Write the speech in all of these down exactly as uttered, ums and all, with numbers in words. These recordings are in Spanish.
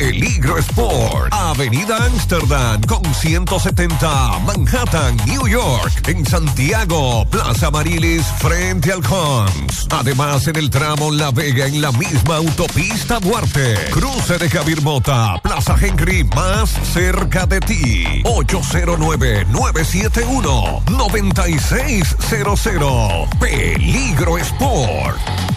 Peligro Sport, Avenida Amsterdam con ciento setenta, Manhattan, New York. En Santiago, Plaza Marilis frente al Hans. Además, en el tramo La Vega, en la misma autopista Duarte. Cruce de Javier Mota, Plaza Henry, más cerca de ti. ocho cero nueve, nueve siete uno, nueve seis cero cero. Peligro Sport.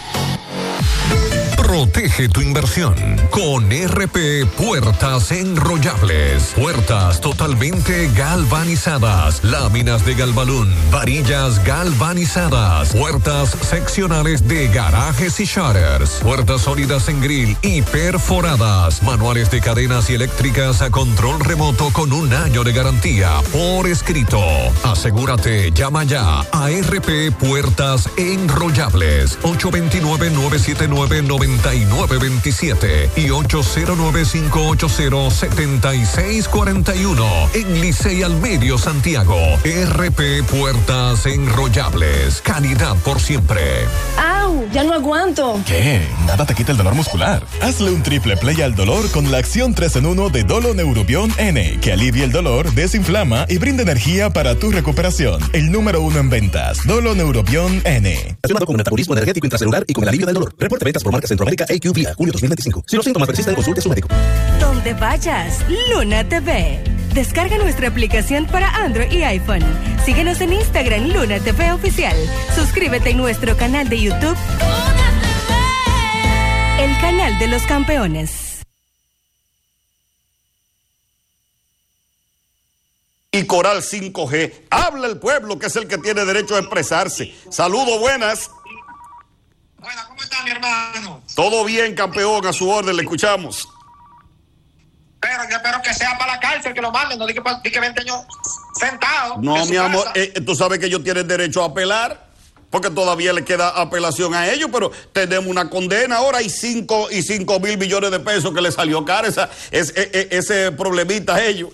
Protege tu inversión con R P Puertas Enrollables. Puertas totalmente galvanizadas, láminas de Galvalún, varillas galvanizadas, puertas seccionales de garajes y shutters, puertas sólidas en grill y perforadas, manuales de cadenas y eléctricas a control remoto con un año de garantía por escrito. Asegúrate, llama ya a R P Puertas Enrollables ocho dos nueve, nueve siete nueve, nueve nueve dos siete y ocho cero nueve, cinco ocho cero, siete seis cuatro uno en Licey al Medio, Santiago. R P Puertas Enrollables, calidad por siempre. ¡Au! Ya no aguanto. ¿Qué? Nada te quita el dolor muscular. Hazle un triple play al dolor con la acción tres en uno de Dolo Neurobion N, que alivia el dolor, desinflama y brinda energía para tu recuperación. El número uno en ventas, Dolo Neurobion N. Relacionado con el metabolismo energético intracelular y con el alivio del dolor. Reporte ventas por marca Centroamérica A Q V I A, julio dos mil veinticinco. Si los síntomas persisten, consulte a su médico. Donde vayas, Luna T V. Descarga nuestra aplicación para Android y iPhone. Síguenos en Instagram, Luna T V Oficial. Suscríbete en nuestro canal de YouTube, Luna T V, el canal de los campeones. Y Coral cinco G. Habla el pueblo, que es el que tiene derecho a expresarse. Saludos, buenas. Buenas, ¿cómo está mi hermano? Todo bien, campeón, a su orden, le escuchamos. Pero yo espero que sea para la cárcel, que lo manden, no di que, di que veinte años sentado. No, mi amor, eh, tú sabes que ellos tienen derecho a apelar, porque todavía le queda apelación a ellos, pero tenemos una condena ahora y cinco, y cinco mil millones de pesos que le salió cara esa, es, es, es, ese problemita a ellos.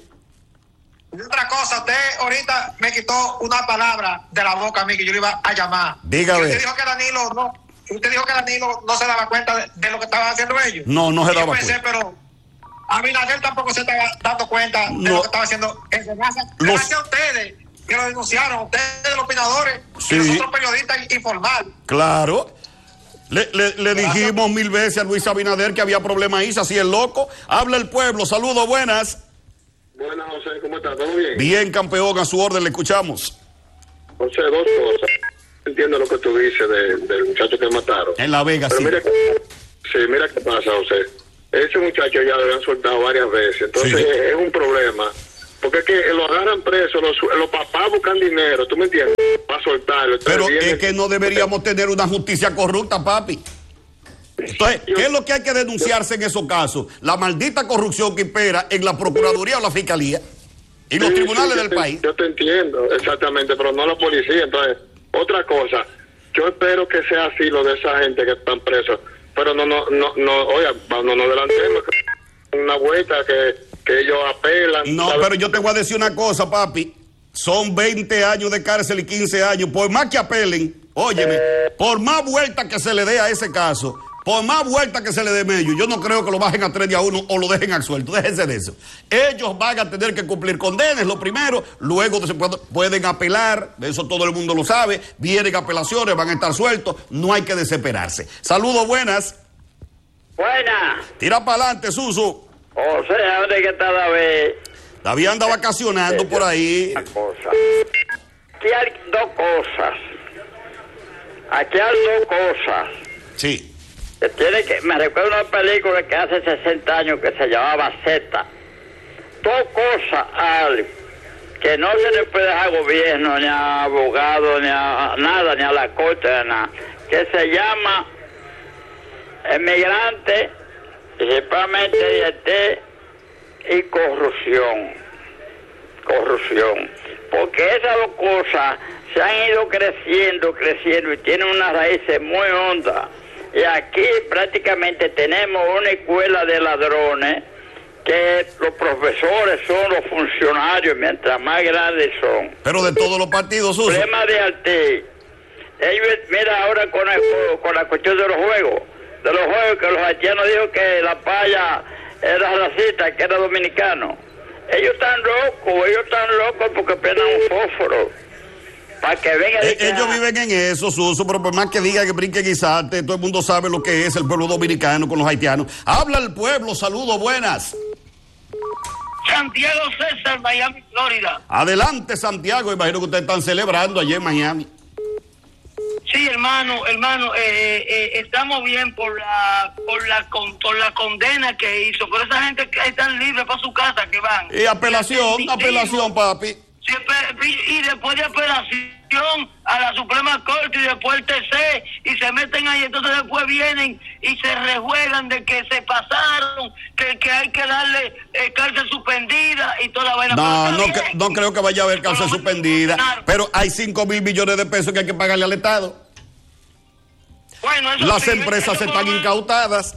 Y otra cosa, usted ahorita me quitó una palabra de la boca a mí que yo le iba a llamar. Dígame. Usted dijo que Danilo no, usted dijo que Danilo no se daba cuenta de, de lo que estaban haciendo ellos. No, no se y daba yo pensé, cuenta. Pero Abinader tampoco se estaba dando cuenta de No. lo que estaba haciendo. Gracias, Los... gracias a ustedes que lo denunciaron, ustedes los opinadores, sí. Y nosotros periodistas informales. Claro. Le, le, le dijimos mil veces a Luis Abinader que había problema ahí, así es loco. Habla el pueblo, saludos, buenas. Buenas, José, ¿cómo estás? ¿Todo bien? Bien, campeón, a su orden, le escuchamos. José, dos cosas. Entiendo lo que tú dices de, del muchacho que mataron. En La Vega, Pero sí. Mira, sí, mira qué pasa, José. Ese muchacho ya lo habían soltado varias veces. Entonces Sí. es un problema. Porque es que lo agarran preso, los, los papás buscan dinero, ¿tú me entiendes? Para soltarlo. Entonces Pero viene- es que no deberíamos tener una justicia corrupta, papi. Entonces, ¿qué es lo que hay que denunciarse en esos casos? La maldita corrupción que impera en la Procuraduría o la Fiscalía y los Sí, tribunales sí, yo del te- país. Yo te entiendo, exactamente, pero no la policía. Entonces, otra cosa, yo espero que sea así lo de esa gente que están presos, pero no, no, no, no, oiga, no nos adelantemos, una vuelta que, que ellos apelan. No, ¿sabes? pero yo te voy a decir una cosa, papi. Son veinte años de cárcel y quince años. Por más que apelen, óyeme, por más vuelta que se le dé a ese caso, por más vuelta que se le dé medio, yo no creo que lo bajen a tres de a uno o lo dejen al suelto. Déjense de eso. Ellos van a tener que cumplir condenas, lo primero. Luego se puede- pueden apelar. De eso todo el mundo lo sabe. Vienen apelaciones, van a estar sueltos. No hay que desesperarse. Saludos, buenas. Buenas. Tira para adelante, Suso. O sea, ¿dónde que está David? David anda vacacionando por ahí. Una cosa. Aquí hay dos cosas. Aquí hay dos cosas. Sí. Que tiene que, me recuerdo una película que hace sesenta años que se llamaba Z. Dos cosas hay que no se le puede dejar al gobierno, ni a abogados, ni a nada, ni a la corte, ni a nada. Que se llama emigrante, principalmente I E T y corrupción. Corrupción. Porque esas dos cosas se han ido creciendo, creciendo y tienen unas raíces muy hondas. Y aquí prácticamente tenemos una escuela de ladrones que los profesores son los funcionarios, mientras más grandes son. Pero de todos los partidos, Suso. Problema de Arte. Ellos, mira ahora con, el, con la cuestión de los juegos, de los juegos que los haitianos dijo que la paya era parasita que era dominicano. Ellos están locos, ellos están locos porque prendan un fósforo. Para que venga eh, ellos viven en eso, Suso, pero por más que digan que brinquen y salten, todo el mundo sabe lo que es el pueblo dominicano con los haitianos. Habla el pueblo, saludos, buenas. Santiago César, Miami, Florida. Adelante, Santiago, imagino que ustedes están celebrando allí en Miami. Sí, hermano, hermano, eh, eh, estamos bien por la por la con, por la condena que hizo, por esa gente que están libres para su casa que van. Y apelación, apelación, papi. Siempre, y después de apelación a la Suprema Corte y después el T C y se meten ahí, entonces después vienen y se rejuegan de que se pasaron, que, que hay que darle eh, cárcel suspendida y toda la vaina. No, no, que, no creo que vaya a haber cárcel suspendida, pero hay cinco mil millones de pesos que hay que pagarle al Estado. Bueno, eso las sí, empresas eso están no... incautadas.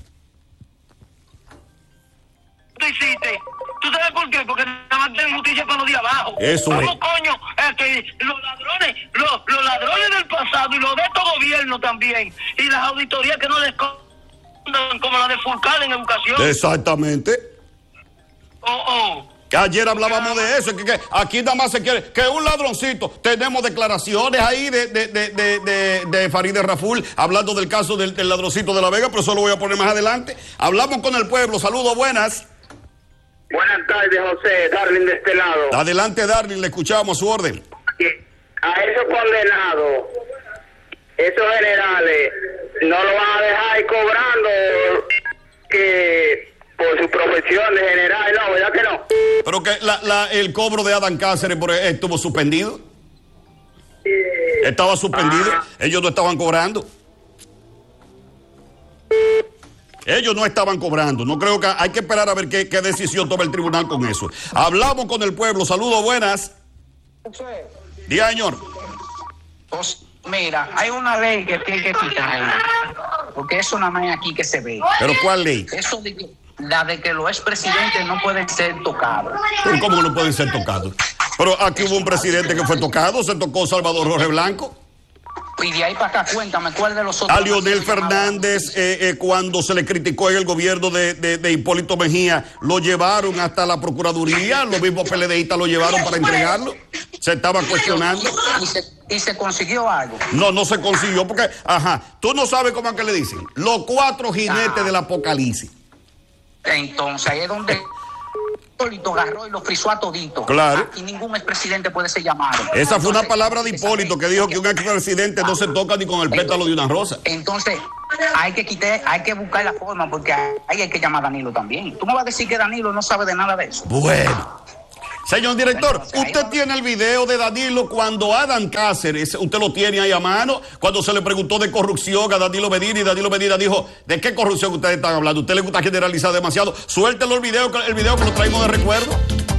¿Tú hiciste? ¿Tú sabes por qué? Porque nada más tienen justicia para los de abajo. Eso ¿Cómo es. coño? Es que los ladrones, los, los ladrones del pasado y los de estos gobiernos también, y las auditorías que no les escondan, como la de Fulcal en educación. Exactamente. Oh, oh. Que ayer hablábamos de eso, que, que aquí nada más se quiere, que un ladroncito, tenemos declaraciones ahí de, de, de, de, de, de Farideh Raful, hablando del caso del, del ladroncito de La Vega, pero eso lo voy a poner más adelante. Hablamos con el pueblo, saludos, buenas. Buenas tardes, José, Darling de este lado. Adelante, Darling, le escuchamos a su orden. A esos condenados, esos generales, no lo van a dejar ir cobrando que... por su profesión de general, no, ¿verdad que no? Pero que la, la, el cobro de Adán Cáceres por, estuvo suspendido. Estaba suspendido. Ah. Ellos no estaban cobrando. Ellos no estaban cobrando. No creo que hay que esperar a ver qué, qué decisión toma el tribunal con eso. Hablamos con el pueblo. Saludos, buenas. Diga, señor. Pues, mira, hay una ley que tiene que quitar, porque eso nada más aquí que se ve. ¿Pero cuál ley? Eso de que, la de que los expresidentes no pueden ser tocados. ¿Pero cómo no pueden ser tocados? Pero aquí hubo un presidente que fue tocado, se tocó Salvador Jorge Blanco. Y de ahí para acá, cuéntame, ¿cuál de los otros? A Leonel Fernández, eh, eh, cuando se le criticó en el gobierno de, de, de Hipólito Mejía, lo llevaron hasta la Procuraduría, los mismos PLDistas lo llevaron para entregarlo. Se estaba cuestionando. ¿Y se, y se consiguió algo? No, no se consiguió porque, ajá, tú no sabes cómo es que le dicen. Los cuatro jinetes ah. del apocalipsis. Entonces, ahí es donde... Hipólito agarró y lo frisó a todito. Claro. Aquí ningún expresidente puede ser llamado. Esa fue entonces, una palabra de Hipólito que dijo que un expresidente no se toca ni con el pétalo de una rosa. Entonces, hay que quitar, hay que buscar la forma porque ahí hay que llamar a Danilo también. Tú me vas a decir que Danilo no sabe de nada de eso. Bueno. Señor director, usted tiene el video de Danilo cuando Adán Cáceres, usted lo tiene ahí a mano, cuando se le preguntó de corrupción a Danilo Medina y Danilo Medina dijo, ¿de qué corrupción ustedes están hablando? ¿Usted le gusta generalizar demasiado? Suéltelo el video, el video que lo traemos de recuerdo.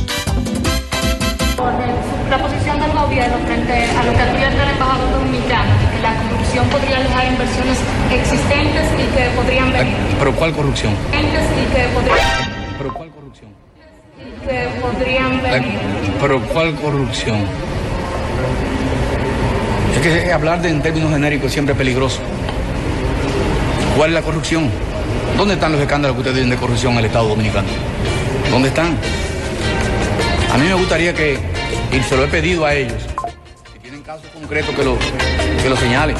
Por la posición del gobierno frente a lo que advierte el embajador dominicano, que la corrupción podría alejar inversiones existentes y que podrían venir. ¿Pero cuál corrupción? Y que podrían... ¿Pero cuál corrupción? Que podrían venir. ¿Pero cuál corrupción? Es que hablar de, en términos genéricos siempre es peligroso. ¿Cuál es la corrupción? ¿Dónde están los escándalos que ustedes tienen de corrupción en el Estado Dominicano? ¿Dónde están? A mí me gustaría que, y se lo he pedido a ellos, si tienen casos concretos que lo, que lo señalen.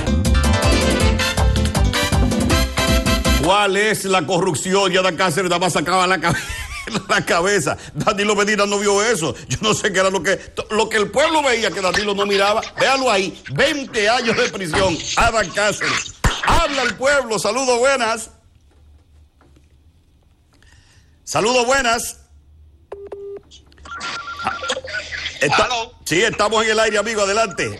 ¿Cuál es la corrupción? Ya Adán Cáceres nada más sacaba la cabeza. La cabeza. Danilo Medina no vio eso. Yo no sé qué era lo que lo que el pueblo veía que Danilo no miraba. Véalo ahí. veinte años de prisión. Adán Cáceres. Habla el pueblo. Saludos, buenas. Saludos, buenas. Está, sí, estamos en el aire, amigo. Adelante.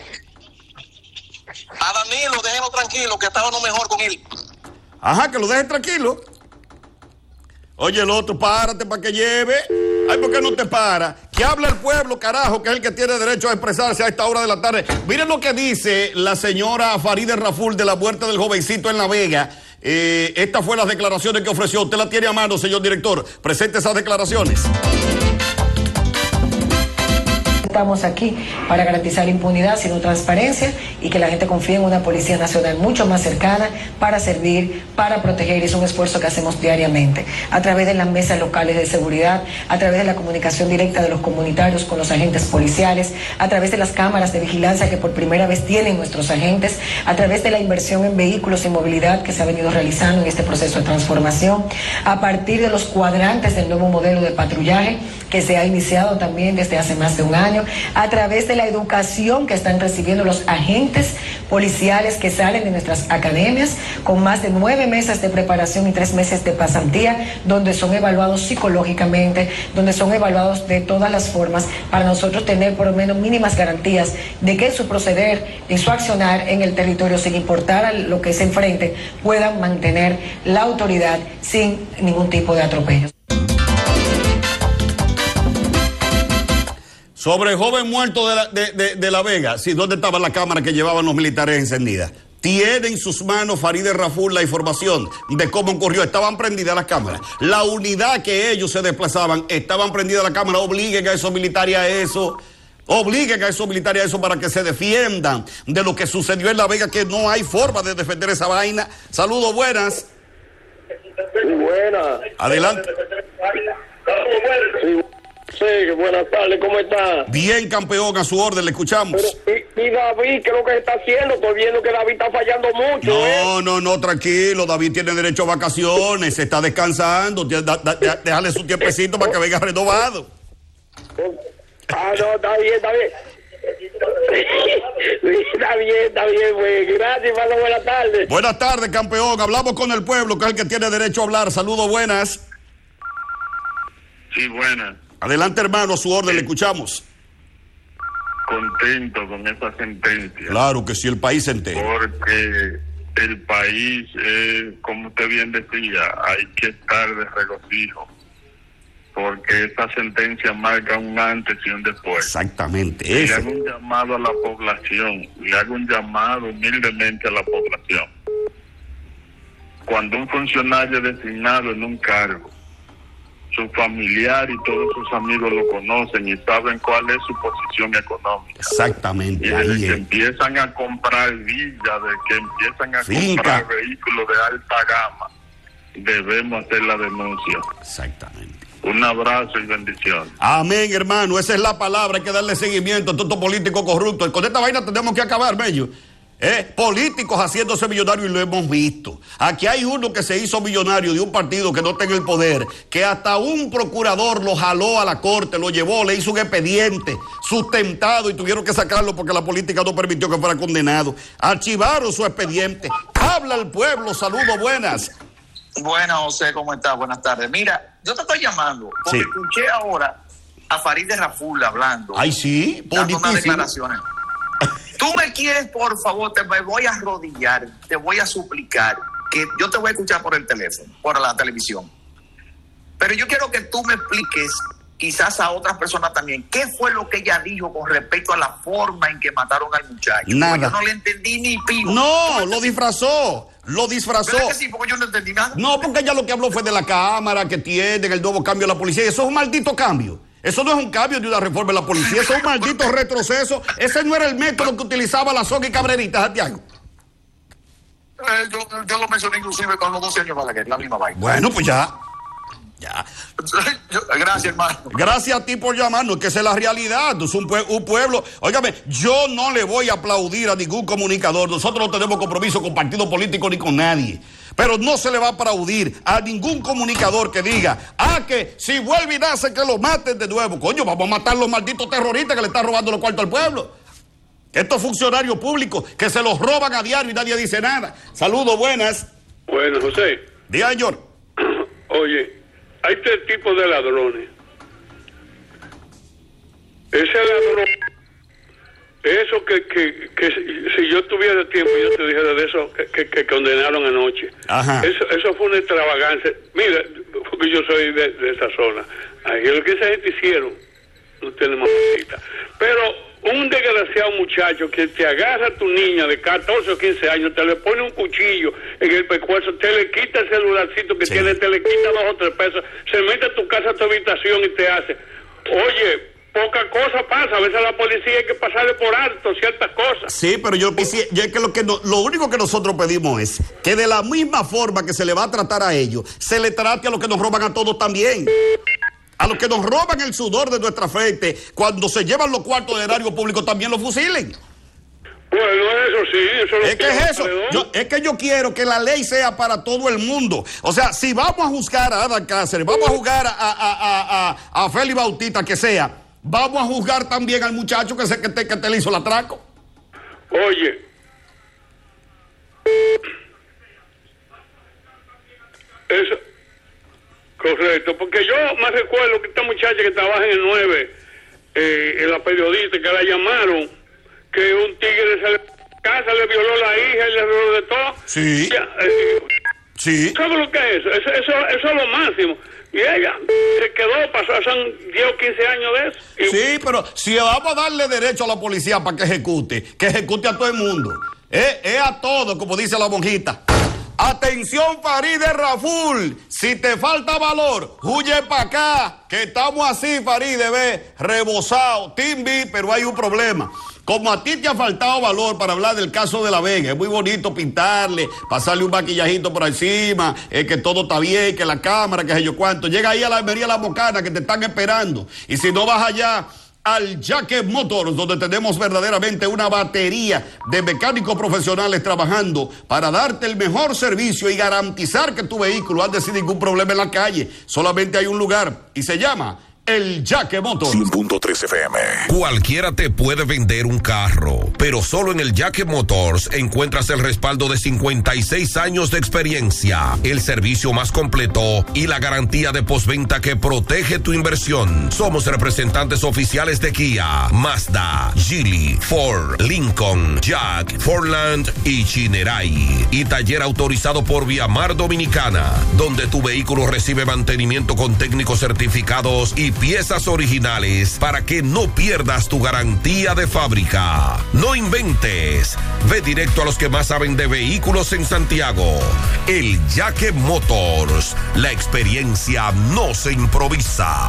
A Danilo, déjelo tranquilo, que estábamos mejor con él. Ajá, que lo dejen tranquilo. Oye, el otro, párate para que lleve. Ay, ¿por qué no te para? Que habla el pueblo, carajo, que es el que tiene derecho a expresarse a esta hora de la tarde. Miren lo que dice la señora Farideh Raful de la muerte del jovencito en La Vega. Eh, estas fueron las declaraciones que ofreció. Usted la tiene a mano, señor director. Presente esas declaraciones. Estamos aquí para garantizar impunidad, sino transparencia, y que la gente confíe en una Policía Nacional mucho más cercana para servir, para proteger, y es un esfuerzo que hacemos diariamente a través de las mesas locales de seguridad, a través de la comunicación directa de los comunitarios con los agentes policiales, a través de las cámaras de vigilancia que por primera vez tienen nuestros agentes, a través de la inversión en vehículos y movilidad que se ha venido realizando en este proceso de transformación, a partir de los cuadrantes del nuevo modelo de patrullaje que se ha iniciado también desde hace más de un año, a través de la educación que están recibiendo los agentes policiales que salen de nuestras academias, con más de nueve meses de preparación y tres meses de pasantía, donde son evaluados psicológicamente, donde son evaluados de todas las formas, para nosotros tener por lo menos mínimas garantías de que en su proceder, en su accionar en el territorio, sin importar a lo que se enfrente, puedan mantener la autoridad sin ningún tipo de atropellos. Sobre el joven muerto de la, de, de, de la Vega, sí, ¿dónde estaba la cámara que llevaban los militares encendida? Tiene en sus manos Farideh Raful la información de cómo ocurrió. Estaban prendidas las cámaras. La unidad que ellos se desplazaban, estaban prendidas las cámaras. Obliguen a esos militares a eso. Obliguen a esos militares a eso para que se defiendan de lo que sucedió en La Vega, que no hay forma de defender esa vaina. Saludos, buenas. Sí, buenas. Adelante. Sí. Sí, buenas tardes, ¿cómo está? Bien, campeón, a su orden, le escuchamos. Pero, y, y David, ¿qué es lo que está haciendo? Estoy viendo que David está fallando mucho. No, ¿eh? no, no, tranquilo, David tiene derecho a vacaciones, se está descansando, da, da, da, déjale su tiempecito para que venga renovado. Ah, no, está bien, está bien. Está bien, está bien, pues. Gracias, Pablo, buenas tardes. Buenas tardes, campeón, hablamos con el pueblo, que es el que tiene derecho a hablar. Saludos, buenas. Sí, buenas. Adelante, hermano, a su orden, le escuchamos. Contento con esa sentencia. Claro que sí, el país entero. Porque el país, eh, como usted bien decía, hay que estar de regocijo. Porque esa sentencia marca un antes y un después. Exactamente. Le Ese. hago un llamado a la población, le hago un llamado humildemente a la población. Cuando un funcionario es designado en un cargo, su familiar y todos sus amigos lo conocen y saben cuál es su posición económica. Exactamente. Y desde Ahí que es. empiezan a comprar villas, de que empiezan a Finca. comprar vehículos de alta gama, debemos hacer la denuncia. Exactamente. Un abrazo y bendición. Amén, hermano, esa es la palabra, hay que darle seguimiento a todo político corrupto. Con esta vaina tenemos que acabar, Mello. ¿Eh? Políticos haciéndose millonarios, y lo hemos visto. Aquí hay uno que se hizo millonario de un partido que no tenga el poder, que hasta un procurador lo jaló a la corte, lo llevó, le hizo un expediente sustentado y tuvieron que sacarlo porque la política no permitió que fuera condenado. Archivaron su expediente. Habla el pueblo, saludos, buenas. Buenas, José, ¿cómo estás? Buenas tardes. Mira, yo te estoy llamando porque Sí. escuché ahora a Farideh Raful hablando. Ay, sí, dando unas bonitísimo. declaraciones. Tú me quieres, por favor, te me voy a arrodillar, te voy a suplicar, que yo te voy a escuchar por el teléfono, por la televisión. Pero yo quiero que tú me expliques, quizás a otras personas también, qué fue lo que ella dijo con respecto a la forma en que mataron al muchacho. Nada. Porque yo no le entendí ni pico. No, lo disfrazó, lo disfrazó. ¿Verdad que sí? Porque yo no entendí nada. No, porque ella lo que habló fue de la cámara que tiene, el nuevo cambio de la policía. Y eso es un maldito cambio. Eso no es un cambio de una reforma de la policía, eso es un maldito retroceso. Ese no era el método que utilizaba la Soga y Cabrerita, Santiago. Eh, yo, yo lo mencioné inclusive con los doce años para que la misma vaina. Bueno, pues ya. Ya. Yo- gracias, hermano. Gracias a ti por llamarnos, que esa es la realidad. Es un, pue- un pueblo. Óigame, yo no le voy a aplaudir a ningún comunicador. Nosotros no tenemos compromiso con partido político ni con nadie. Pero no se le va a aplaudir a ningún comunicador que diga, ah, que si vuelve y nace, que lo maten de nuevo. Coño, vamos a matar a los malditos terroristas que le están robando los cuartos al pueblo. Estos funcionarios públicos que se los roban a diario y nadie dice nada. Saludos, buenas. Bueno, José. Diga, señor. Oye, hay tres tipos de ladrones. Ese ladrón, eso que, que, que si, si yo tuviera tiempo, yo te dijera de eso que, que, que condenaron anoche. Ajá. Eso, eso fue una extravagancia. Mira, porque yo soy de, de esa zona. Ahí lo que esa gente hicieron, no tenemos cita. Pero un desgraciado muchacho que te agarra a tu niña de catorce o quince años, te le pone un cuchillo en el pescuezo, te le quita el celularcito que Sí. tiene, te le quita dos o tres pesos, se mete a tu casa, a tu habitación y te hace, oye, poca cosa pasa. A veces a la policía hay que pasarle por alto ciertas cosas. Sí, pero yo, yo es que lo que no, lo único que nosotros pedimos es que de la misma forma que se le va a tratar a ellos, se le trate a los que nos roban a todos también. A los que nos roban el sudor de nuestra frente, cuando se llevan los cuartos de erario público, también los fusilen. Bueno, eso sí, eso lo es que es eso. Yo, es que yo quiero que la ley sea para todo el mundo. O sea, si vamos a juzgar a Adán Cáceres, vamos a juzgar a, a, a, a, a Félix Bautista, que sea, vamos a juzgar también al muchacho que, se, que, te, que te le hizo el atraco. Oye, eso, correcto, porque yo me recuerdo que esta muchacha que trabaja en el nueve, eh, en la periodista, que la llamaron, que un tigre se le casa, le violó la hija y le robó de todo. Sí. Ya, eh, sí. ¿Sabes lo que es eso? Eso, eso? eso es lo máximo. Y ella se quedó, pasaron diez o quince años de eso. Y... Sí, pero si vamos a darle derecho a la policía para que ejecute, que ejecute a todo el mundo. Es, es a todo, como dice la monjita. Atención, Farideh Raful, si te falta valor, huye para acá, que estamos así, Farideh, ve, rebosado, Team B, pero hay un problema. Como a ti te ha faltado valor para hablar del caso de La Vega, es muy bonito pintarle, pasarle un maquillajito por encima, eh, que todo está bien, que la cámara, que sé yo cuánto. Llega ahí a la Almería La Mocana, que te están esperando. Y si no vas allá al Jaque Motors, donde tenemos verdaderamente una batería de mecánicos profesionales trabajando para darte el mejor servicio y garantizar que tu vehículo ande sin ningún problema en la calle. Solamente hay un lugar y se llama El Jaque Motors. cien punto tres F M. Cualquiera te puede vender un carro, pero solo en el Jaque Motors encuentras el respaldo de cincuenta y seis años de experiencia, el servicio más completo y la garantía de postventa que protege tu inversión. Somos representantes oficiales de Kia, Mazda, Geely, Ford, Lincoln, Jack, Fordland y Chinerai. Y taller autorizado por Viamar Dominicana, donde tu vehículo recibe mantenimiento con técnicos certificados y piezas originales para que no pierdas tu garantía de fábrica. No inventes. Ve directo a los que más saben de vehículos en Santiago. El Jaque Motors. La experiencia no se improvisa.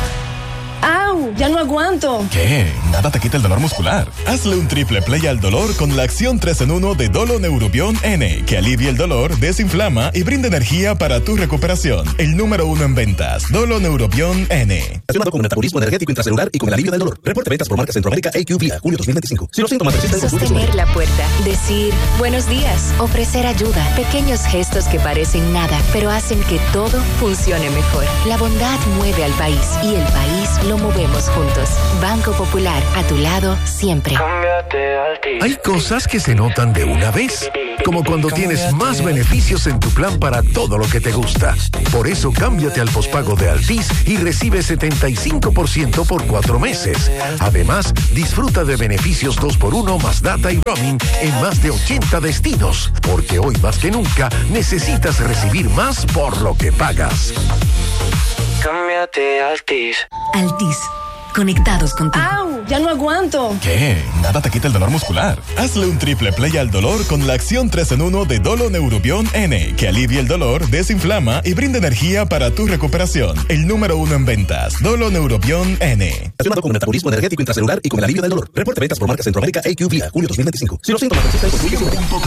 ¡Au! Ya no aguanto. ¿Qué? Nada te quita el dolor muscular. Hazle un triple play al dolor con la acción tres en uno de Dolo Neurobion N, que alivia el dolor, desinflama y brinda energía para tu recuperación. El número uno en ventas, Dolo Neurobion N. Relacionado con el metabolismo energético intracelular y con el alivio del dolor. Reporte ventas por marca Centroamérica A Q Vía, julio dos mil veinticinco. Si los síntomas persisten, sostener la puerta, decir buenos días, ofrecer ayuda, pequeños gestos que parecen nada, pero hacen que todo funcione mejor. La bondad mueve al país y el país lo movemos juntos. Banco Popular, a tu lado siempre. Hay cosas que se notan de una vez, como cuando tienes más beneficios en tu plan para todo lo que te gusta. Por eso cámbiate al pospago de Altis y recibe setenta y cinco por ciento por cuatro meses. Además, disfruta de beneficios dos por uno más data y roaming en más de ochenta destinos, porque hoy más que nunca necesitas recibir más por lo que pagas. Cámbiate a Altis. Altis. Conectados contigo. ¡Au! Ya no aguanto. ¿Qué? Nada te quita el dolor muscular. Hazle un triple play al dolor con la acción tres en uno de Dolo Neurobion N, que alivia el dolor, desinflama y brinda energía para tu recuperación. El número uno en ventas, Dolo Neurobion N. Relacionado con el metabolismo energético intracelular y con el alivio del dolor. Reporte ventas por marca Centroamérica A Q Vía, julio dos mil veinticinco. Si los síntomas persisten, consulte su médico.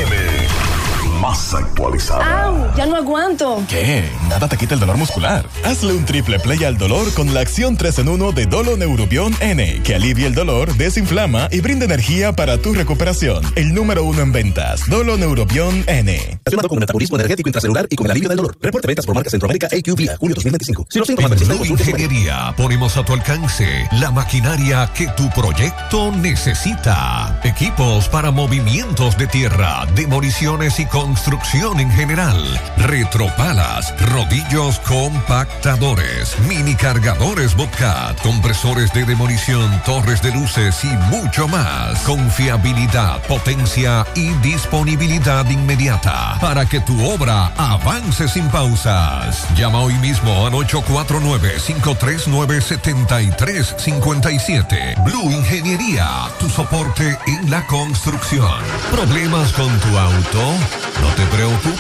Más actualizado. ¡Au! Ya no aguanto. ¿Qué? Nada te quita el dolor muscular. Hazle un triple play al dolor con la acción tres en uno de Dolo Neurobion N, que alivia el dolor, desinflama y brinda energía para tu recuperación. El número uno en ventas, Dolo Neurobion N. Relacionado con el metabolismo energético intracelular y con el alivio del dolor. Reporte ventas por marca Centroamérica A Q Vía, julio dos mil veinticinco. Si los síntomas persisten, consulte su médico. Ingeniería, ponemos a tu alcance la maquinaria que tu proyecto necesita. Equipos para movimientos de tierra, demoliciones y construcción en general. Retropalas, rodillos compactadores, mini cargadores Bobcat, compresores de demolición, torres de luces y mucho más. Confiabilidad, potencia y disponibilidad inmediata para que tu obra avance sin pausas. Llama hoy mismo al ocho cuatro nueve, cinco tres nueve, siete tres cinco siete. Blue Ingeniería, tu soporte en la construcción. ¿Problemas con tu auto? No te preocupes.